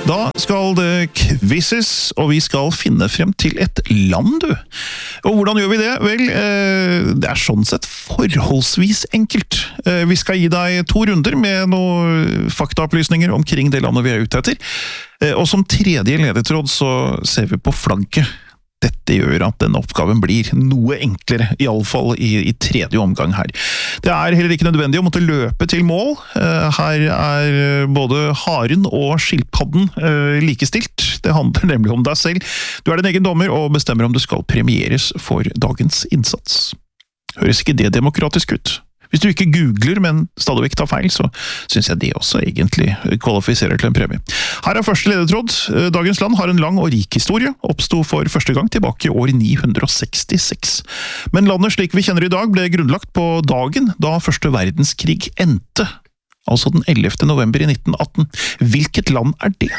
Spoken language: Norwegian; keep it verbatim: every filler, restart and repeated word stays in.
Da skal det quizzes, og vi skal finne frem til et land, du. Og hvordan gjør vi det? Vel, det er sånn sett forholdsvis enkelt. Vi skal gi deg to runder med noen faktaopplysninger omkring det landet vi er ute etter. Og som tredje ledetråd så ser vi på flagget. Dette gjør at denne oppgaven blir noe enklere, i alle fall i, i tredje omgang her. Det er heller ikke nødvendig å måtte løpe til mål. Her er både haren og skilpadden likestilt. Det handler nemlig om deg selv. Du er din egen dommer og bestemmer om du skal premieres for dagens innsats. Høres ikke det demokratisk ut? Hvis du ikke googler, men stadig vekk tar feil, så synes jeg det også egentlig kvalifiserer til en premie. Her er første ledetråd. Dagens land har en lang og rik historie, oppstod for første gang tilbake i år ni hundre sekstiseks. Men landet slik vi kjenner i dag ble grunnlagt på dagen da første verdenskrig endte, altså den ellevte november i nitten atten. Hvilket land er det?